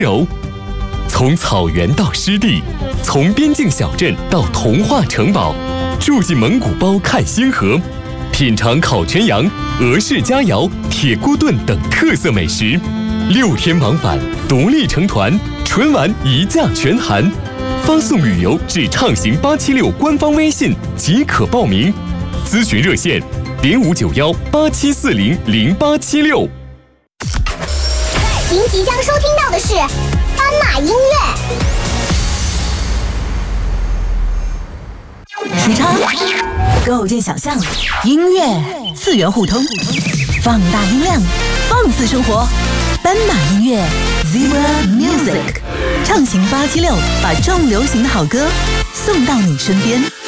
柔。从草原到湿地，从边境小镇到童话城堡，住进蒙古包看星河，品尝烤全羊、俄式佳肴、铁锅炖等特色美食。6天往返，独立成团，纯玩一价全含。发送旅游至畅行876官方微信即可报名。咨询热线059187400876。 您即将收听到的是斑马音乐。 时差，构建想象，音乐次元互通，放大音量，放肆生活。斑马音乐 Zebra Music， 畅行876，把重流行的好歌送到你身边。